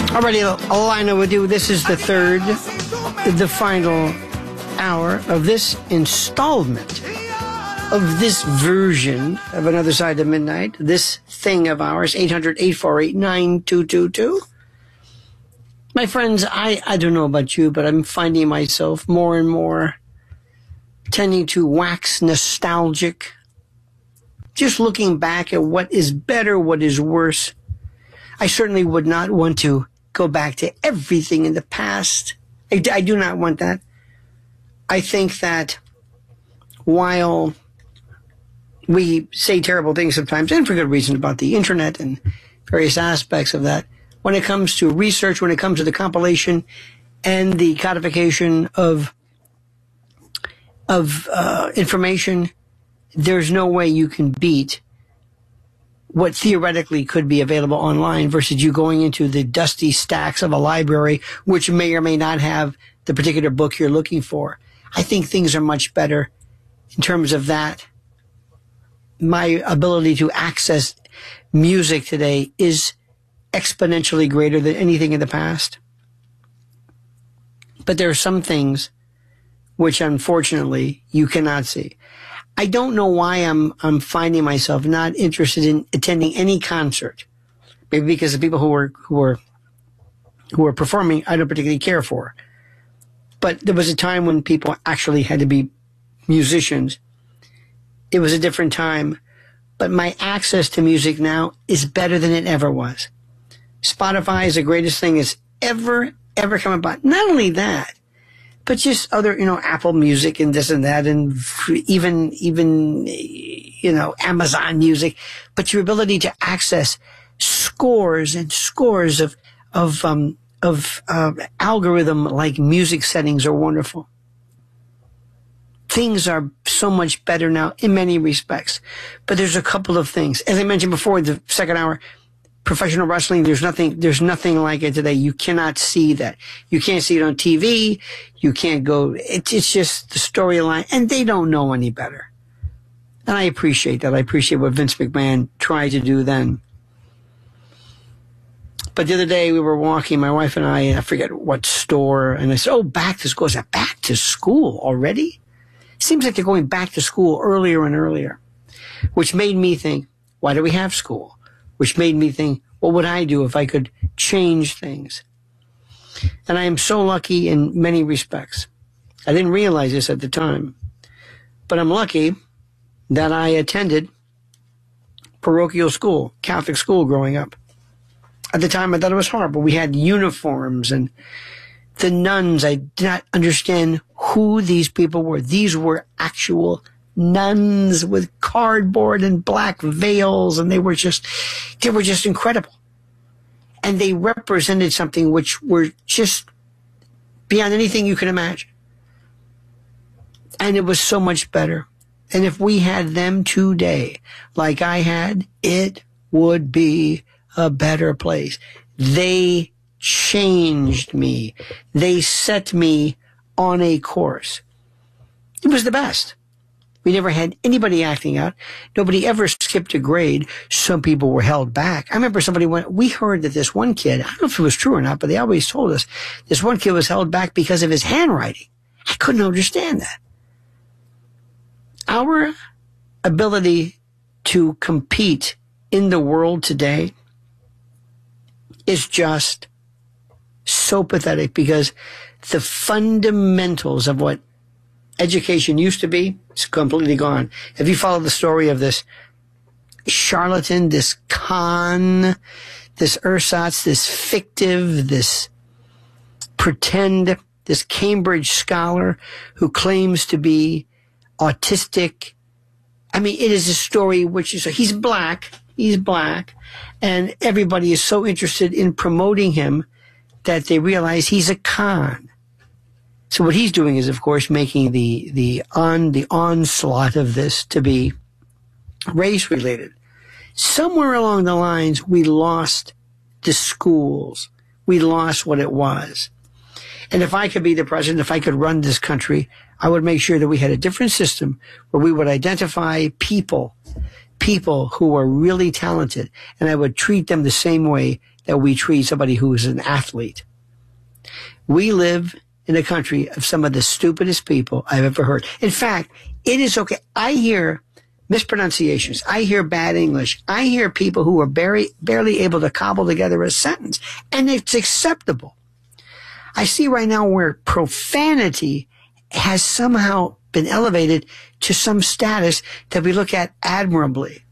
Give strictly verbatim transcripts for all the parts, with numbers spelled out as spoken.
Alrighty, Alina with you. This is the third, the final hour of this installment of this version of Another Side of Midnight. This thing of ours, eight hundred, eight four eight, nine two two two. My friends, I, I don't know about you, but I'm finding myself more and more tending to wax nostalgic. Just looking back at what is better, what is worse. I certainly would not want to go back to everything in the past. I, I do not want that. I think that while we say terrible things sometimes, and for good reason, about the internet and various aspects of that, when it comes to research, when it comes to the compilation and the codification of of uh, information, there's no way you can beat what theoretically could be available online versus you going into the dusty stacks of a library, which may or may not have the particular book you're looking for. I think things are much better in terms of that. My ability to access music today is exponentially greater than anything in the past. But there are some things which, unfortunately, you cannot see. I don't know why I'm I'm finding myself not interested in attending any concert. Maybe because the people who are who are who are performing I don't particularly care for. But there was a time when people actually had to be musicians. It was a different time. But my access to music now is better than it ever was. Spotify is the greatest thing that's ever, ever come about. Not only that, but just other, you know, Apple Music and this and that, and even, even, you know, Amazon Music. But your ability to access scores and scores of, of, um, of, uh, algorithm-like music settings are wonderful. Things are so much better now in many respects. But there's a couple of things. As I mentioned before, the second hour, professional wrestling, there's nothing, there's nothing like it today. You cannot see that. You can't see it on T V. You can't go, it, it's just the storyline, and they don't know any better. And I appreciate that. I appreciate what Vince McMahon tried to do then. But the other day we were walking, my wife and I, I forget what store, and I said, oh, back to school. I said, back to school already? It seems like they're going back to school earlier and earlier, which made me think, why do we have school? Which made me think, what would I do if I could change things? And I am so lucky in many respects. I didn't realize this at the time, but I'm lucky that I attended parochial school, Catholic school growing up. At the time, I thought it was horrible. We had uniforms, and the nuns, I did not understand who these people were. These were actual nuns with cardboard and black veils, and they were just, they were just incredible. And they represented something which were just beyond anything you can imagine. And it was so much better. And if we had them today, like I had, it would be a better place. They changed me. They set me on a course. It was the best. We never had anybody acting out. Nobody ever skipped a grade. Some people were held back. I remember somebody went, we heard that this one kid, I don't know if it was true or not, but they always told us this one kid was held back because of his handwriting. I couldn't understand that. Our ability to compete in the world today is just so pathetic, because the fundamentals of what education used to be, it's completely gone. Have you followed the story of this charlatan, this con, this ersatz, this fictive, this pretend, this Cambridge scholar who claims to be autistic? I mean, it is a story which is, he's black, he's black, and everybody is so interested in promoting him that they realize he's a con. So what he's doing is, of course, making the the on the onslaught of this to be race related. Somewhere along the lines, we lost the schools. We lost what it was. And if I could be the president, if I could run this country, I would make sure that we had a different system where we would identify people, people who are really talented, and I would treat them the same way that we treat somebody who is an athlete. We live in a country of some of the stupidest people I've ever heard. In fact, it is okay. I hear mispronunciations. I hear bad English. I hear people who are barely, barely able to cobble together a sentence, and it's acceptable. I see right now where profanity has somehow been elevated to some status that we look at admirably.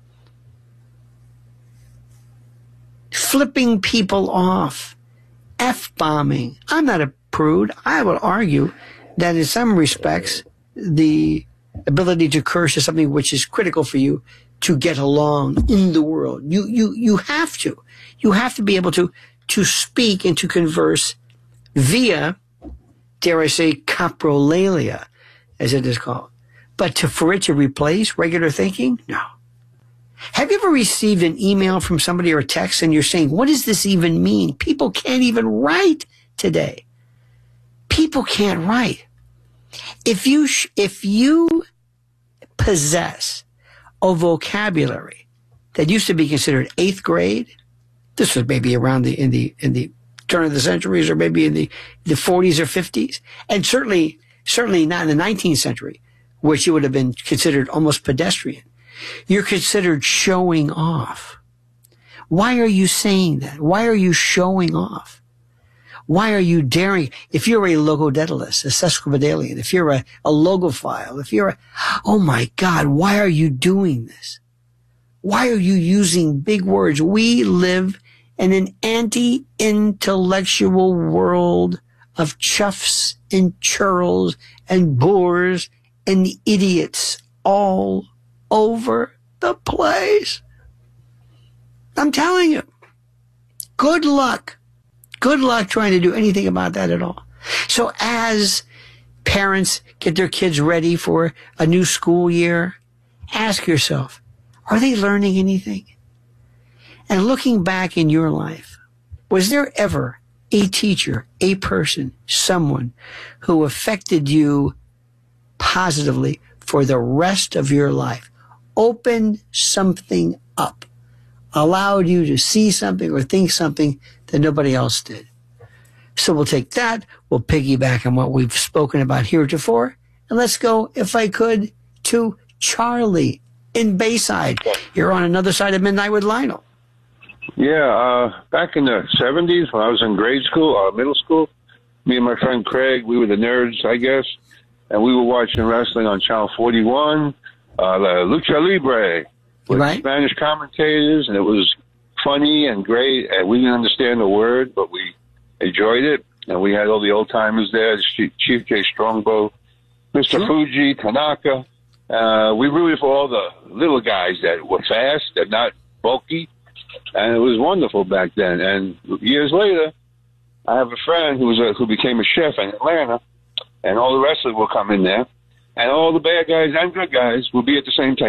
Flipping people off, F-bombing. I'm not a prude. I will argue that in some respects, the ability to curse is something which is critical for you to get along in the world. You, you, you have to. You have to be able to, to speak and to converse via, dare I say, coprolalia, as it is called. But to, for it to replace regular thinking? No. Have you ever received an email from somebody or a text and you're saying, what does this even mean? People can't even write today. People can't write. If you, sh- if you possess a vocabulary that used to be considered eighth grade, this was maybe around the, in the, in the turn of the centuries, or maybe in the, the forties or fifties, and certainly, certainly not in the nineteenth century, which you would have been considered almost pedestrian. You're considered showing off. Why are you saying that? Why are you showing off? Why are you daring? If you're a logodatalist, a sesquipedalian, if you're a, a logophile, if you're a, oh my God, why are you doing this? Why are you using big words? We live in an anti-intellectual world of chuffs and churls and boors and idiots all over the place. I'm telling you, good luck. Good luck trying to do anything about that at all. So as parents get their kids ready for a new school year, ask yourself, are they learning anything? And looking back in your life, was there ever a teacher, a person, someone who affected you positively for the rest of your life, opened something up, allowed you to see something or think something that nobody else did? So we'll take that, we'll piggyback on what we've spoken about heretofore, and let's go, if I could, to Charlie in Bayside. You're on another side of Midnight with Lionel. Yeah, uh, back in the seventies when I was in grade school, uh, middle school, me and my friend Craig, we were the nerds, I guess, and we were watching wrestling on Channel forty-one, uh, La Lucha Libre, with right. Spanish commentators, and it was funny and great, and we didn't understand the word, but we enjoyed it, and we had all the old-timers there, Chief Jay Strongbow, Mister Sure. Fuji, Tanaka. Uh, we rooted for all the little guys that were fast, that not bulky, and it was wonderful back then. And years later, I have a friend who was a, who became a chef in Atlanta, and all the wrestlers will come in there, and all the bad guys and good guys will be at the same table.